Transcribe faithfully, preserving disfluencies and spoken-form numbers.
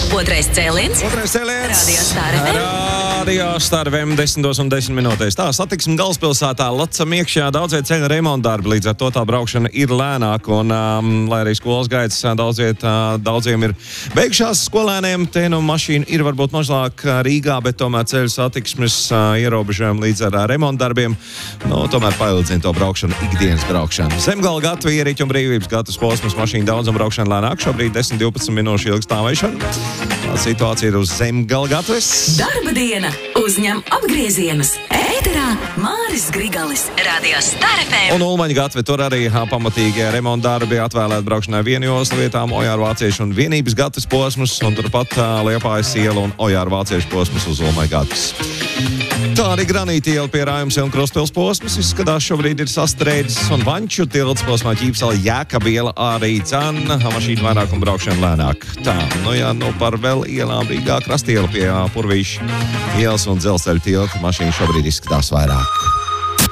Otrais cēliens. Otrais cēliens. Radio Star F M. Radio Star F M desmitos un desmit minūtēs. Tā, satiksme galvaspilsētā lacam iekšā daudzie ceļa remonta darbi, līdz ar to tā braukšana ir lēnāka. Un, um, lai arī skolas gaitas daudziet, uh, daudziem ir beigšās skolēniem, te nu mašīna ir varbūt mazāk Rīgā, bet tomēr ceļu satiksmes uh, ierobežojumi līdz ar uh, remonta darbiem, nu, tomēr paildzina to braukšanu, ikdienas braukšanu. Zemgala gatava, Ierīķu un Brīvības gatavas posmas, mašīna daudzuma braukšana lēnāk, šobrīd desmit divpadsmit minūšu ilga stāvēšana. Tā situācija ir uz Zemgala gatavas. Darba diena uzņem apgriezienus. Ēterā Māris Grigalis, Radio Star F M. Un Ulmaņa gatava, tur arī ha, pamatīgie remonta darbi atvēlēt braukšanai vienjoslu vietām, Ojāru Vāciešu un Vienības gatavas posmus, un turpat uh, Liepājas iela un Ojāru Vāciešu posmus uz Ulmaņa gatavas. Tā arī Granīta iela pie Rājums un Krustpils posmas izskatās šobrīd ir sastrēdzis, un Vanču tilts posmā Ķīpsala Jēkabiela arī can, mašīna vairāk un braukšana lēnāk. Tā, nu jā, nu par vēl ielām Rīgā Krastiela pie Purvīša ielas un Dzelzceļa tilta mašīna šobrīd izskatās vairāk.